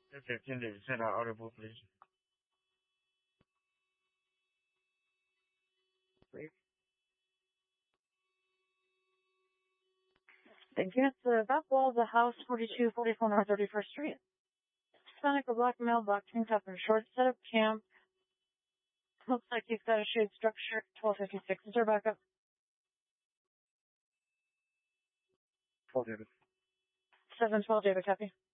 Okay, 10 days. Send out audible, please. Please. Thank you. It's the back wall of the house, 4244 North 31st Street. Hispanic or black male, black tank top and short setup camp. Looks like he's got a shade structure, 1256. Is there backup? 12 David. 712 David, copy.